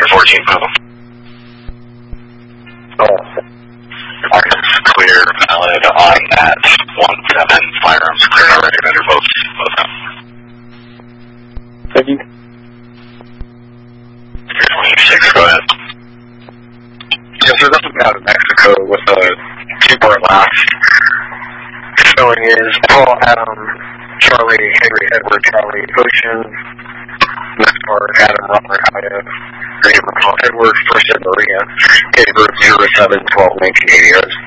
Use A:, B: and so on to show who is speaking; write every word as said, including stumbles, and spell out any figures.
A: Victor fourteen, move.
B: Oh.
A: Marcus, clear, valid on that one seven, firearms clear already under both, both of them.
B: Thank you.
A: twenty-six, go ahead.
B: Yes, sir, this is out of Mexico with a two-part last. Showing is Paul, Adam, Charlie, Henry, Edward, Charlie, Ocean. Next part, Adam, Robert, Ida, Graham, Paul, Edward, First Ed, Maria. Date of birth zero seven twelve nineteen eighty.